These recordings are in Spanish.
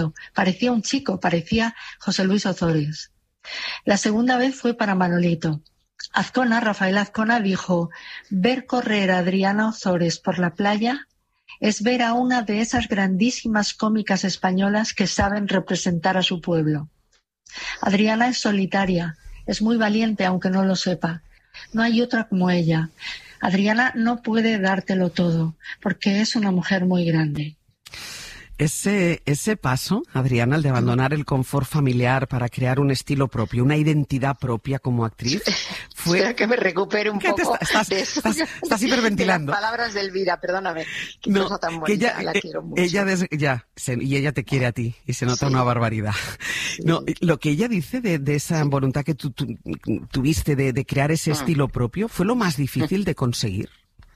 Manolito. Parecía un chico, parecía José Luis Ozores. La segunda vez fue para Manolito. Azcona, Rafael Azcona, dijo: ver correr a Adriana Ozores por la playa es ver a una de esas grandísimas cómicas españolas que saben representar a su pueblo. Adriana es solitaria, es muy valiente aunque no lo sepa. No hay otra como ella. Adriana no puede dártelo todo, porque es una mujer muy grande. Ese paso, Adriana, el de abandonar el confort familiar para crear un estilo propio, una identidad propia como actriz, fue... Espera que me recupere un poco estás hiperventilando. De las palabras de Elvira, perdóname. Qué cosa tan bonita, la quiero mucho. Y ella te quiere a ti, y se nota una barbaridad. Sí. No, lo que ella dice de esa voluntad que tú tuviste de crear ese estilo propio, ¿fue lo más difícil de conseguir?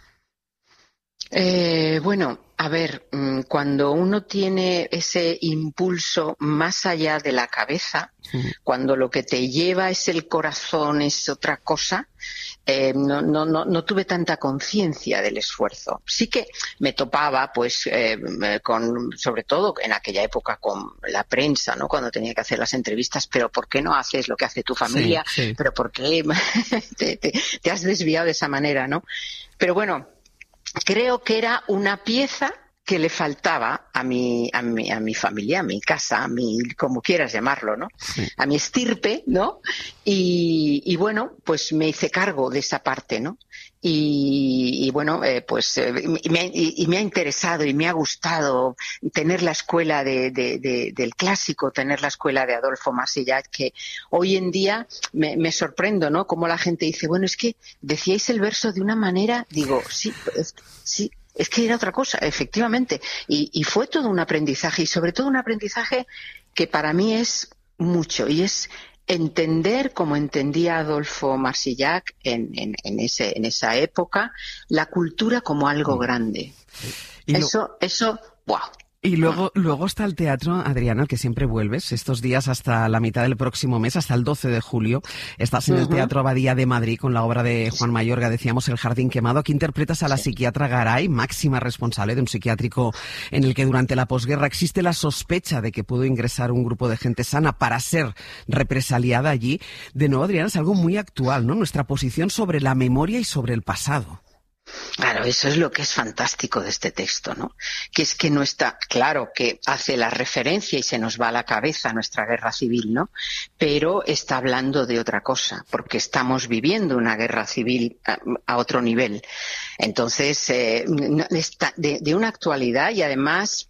Bueno, a ver, cuando uno tiene ese impulso más allá de la cabeza, cuando lo que te lleva es el corazón, es otra cosa, no tuve tanta conciencia del esfuerzo. Sí que me topaba, pues, sobre todo en aquella época con la prensa, ¿no? Cuando tenía que hacer las entrevistas, pero ¿por qué no haces lo que hace tu familia? Sí. ¿Pero por qué te has desviado de esa manera, no? Pero bueno, creo que era una pieza que le faltaba a mi familia, a mi casa, a mi, como quieras llamarlo, ¿no? Sí. A mi estirpe, ¿no? Y bueno, pues me hice cargo de esa parte, ¿no? Y bueno, me ha interesado y me ha gustado tener la escuela del clásico, tener la escuela de Adolfo Marsillach, que hoy en día me sorprendo, ¿no? Como la gente dice, bueno, es que decíais el verso de una manera, digo, sí. Es que era otra cosa, efectivamente. Y fue todo un aprendizaje, y sobre todo un aprendizaje que para mí es mucho, y es entender, como entendía Adolfo Marsillach en esa época, la cultura como algo grande. Eso, ¡wow! Y luego está el teatro, Adriana, al que siempre vuelves, estos días hasta la mitad del próximo mes, hasta el 12 de julio. Estás en el Teatro Abadía de Madrid con la obra de Juan Mayorga, decíamos, El jardín quemado. Aquí interpretas a la psiquiatra Garay, máxima responsable de un psiquiátrico en el que durante la posguerra existe la sospecha de que pudo ingresar un grupo de gente sana para ser represaliada allí. De nuevo, Adriana, es algo muy actual, ¿no? Nuestra posición sobre la memoria y sobre el pasado. Claro, eso es lo que es fantástico de este texto, ¿no? Que es que no está, claro, que hace la referencia y se nos va a la cabeza nuestra guerra civil, ¿no? Pero está hablando de otra cosa, porque estamos viviendo una guerra civil a otro nivel. Entonces, de una actualidad, y además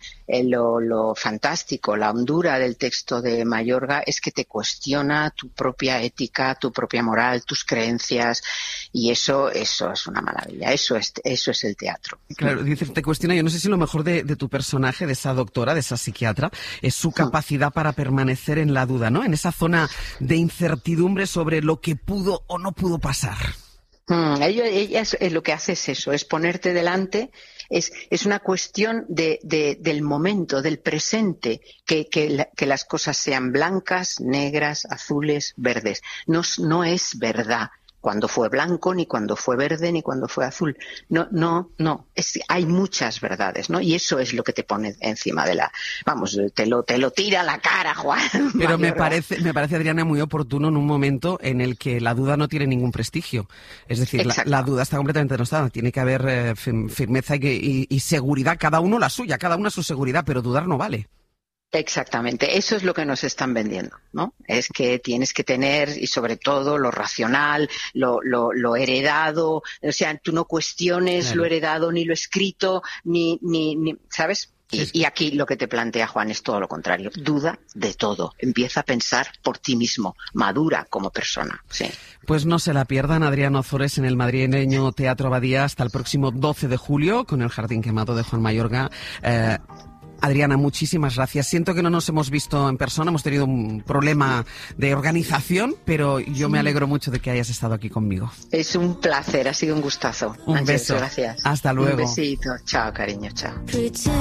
lo fantástico, la hondura del texto de Mayorga es que te cuestiona tu propia ética, tu propia moral, tus creencias, y eso es una maravilla. Eso es el teatro. Claro, dice, te cuestiona, yo no sé si lo mejor de tu personaje, de esa doctora, de esa psiquiatra, es su capacidad para permanecer en la duda, ¿no? En esa zona de incertidumbre sobre lo que pudo o no pudo pasar. Ella lo que hace es eso, es ponerte delante, es una cuestión del momento, del presente, que las cosas sean blancas, negras, azules, verdes. No es verdad cuando fue blanco, ni cuando fue verde, ni cuando fue azul. No. Hay muchas verdades, ¿no? Y eso es lo que te pone encima de vamos, te lo tira a la cara, Juan. Pero me parece, Adriana, muy oportuno en un momento en el que la duda no tiene ningún prestigio. Es decir, la duda está completamente denostada. Tiene que haber firmeza y seguridad, cada uno la suya, cada una su seguridad, pero dudar no vale. Exactamente, eso es lo que nos están vendiendo, ¿no? Es que tienes que tener, y sobre todo, lo racional, lo heredado, o sea, tú no cuestiones lo heredado, ni lo escrito, ni ¿sabes? Y aquí lo que te plantea Juan es todo lo contrario, duda de todo, empieza a pensar por ti mismo, madura como persona, sí. Pues no se la pierdan, Adriana Ozores en el madrileño Teatro Abadía hasta el próximo 12 de julio con El jardín quemado de Juan Mayorga. Adriana, muchísimas gracias. Siento que no nos hemos visto en persona, hemos tenido un problema de organización, pero yo me alegro mucho de que hayas estado aquí conmigo. Es un placer, ha sido un gustazo. Un beso. Gracias. Hasta luego. Un besito. Chao, cariño, chao.